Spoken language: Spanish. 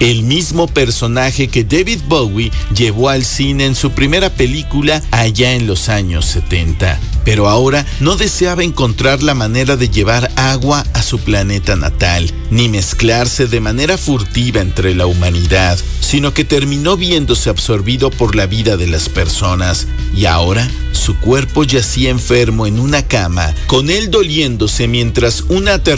el mismo personaje que David Bowie llevó al cine en su primera película allá en los años 70. Pero ahora no deseaba encontrar la manera de llevar agua a su planeta natal, ni mezclarse de manera furtiva entre la humanidad, sino que terminó viéndose absorbido por la vida de las personas, y ahora su cuerpo yacía enfermo en una cama, con él doliéndose mientras una